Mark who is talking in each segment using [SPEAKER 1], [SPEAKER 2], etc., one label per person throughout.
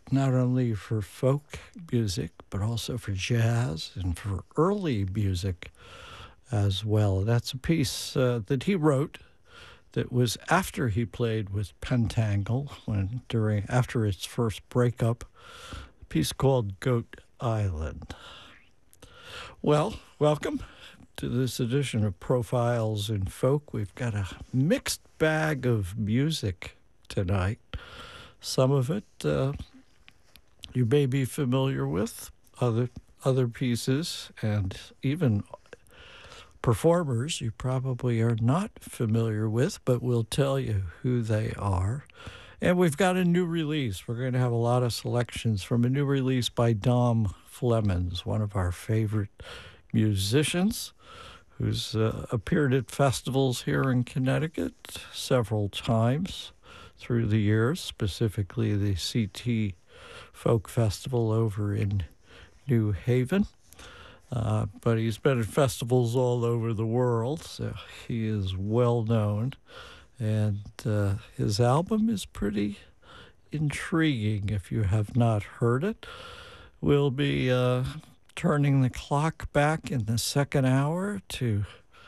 [SPEAKER 1] not only for folk music, but also for jazz and for early music as well. That's a piece that he wrote that was after he played with Pentangle after its first breakup, a piece called Goat Island. Well, welcome to this edition of Profiles in Folk. We've got a mixed bag of music tonight. Some of it you may be familiar with, other pieces, and even performers you probably are not familiar with, but we'll tell you who they are. And we've got a new release. We're going to have a lot of selections from a new release by Dom Flemons, one of our favorite musicians, who's appeared at festivals here in Connecticut several times through the years, specifically the CT Folk Festival over in New Haven. But he's been at festivals all over the world, so he is well known. And his album is pretty intriguing if you have not heard it. We'll be turning the clock back in the second hour to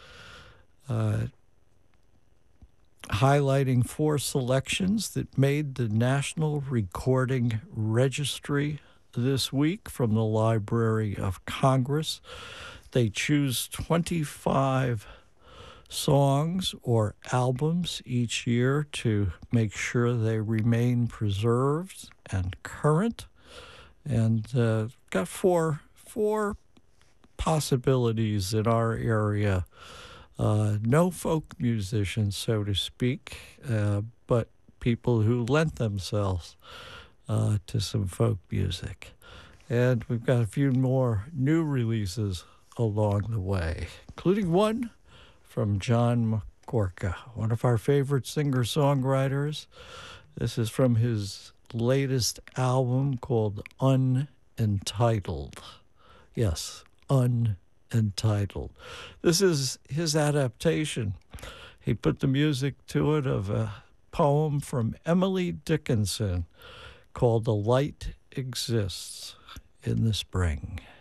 [SPEAKER 1] highlighting 4 selections that made the National Recording Registry this week from the Library of Congress. They choose 25 songs or albums each year to make sure they remain preserved and current. And got four possibilities in our area. No folk musicians, so to speak, but people who lent themselves to some folk music. And we've got a few more new releases along the way, including one from John McGorka, one of our favorite singer-songwriters. This is from his latest album called Unentitled. Yes, Unentitled. This is his adaptation. He put the music to it of a poem from Emily Dickinson called The Light Exists in the Spring.